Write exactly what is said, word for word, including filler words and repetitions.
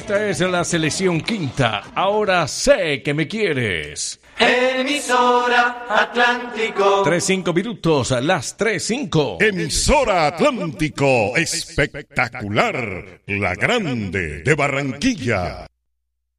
Esta es la selección quinta. Ahora sé que me quieres. Emisora Atlántico. Tres cinco minutos, las tres cinco. Emisora Atlántico, espectacular, la grande de Barranquilla.